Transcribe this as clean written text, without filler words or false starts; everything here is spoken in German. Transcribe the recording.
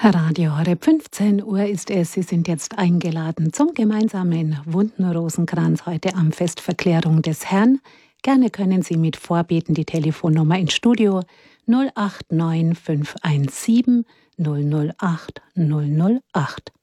Radio Horeb, 15 Uhr ist es. Sie sind jetzt eingeladen zum gemeinsamen Wunden-Rosenkranz heute am Fest Verklärung des Herrn. Gerne können Sie mit vorbeten. Die Telefonnummer ins Studio 089 517 008 008.